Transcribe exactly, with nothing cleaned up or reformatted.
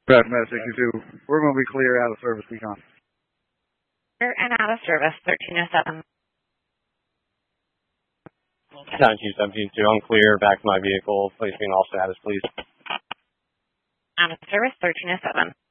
Brad Met sixty-two, we're going to be clear out of service, Beacon. Clear and out of service, thirteen oh seven. nineteen seventeen two, unclear, back to my vehicle, place me in all status, please. Out of service, thirteen oh seven.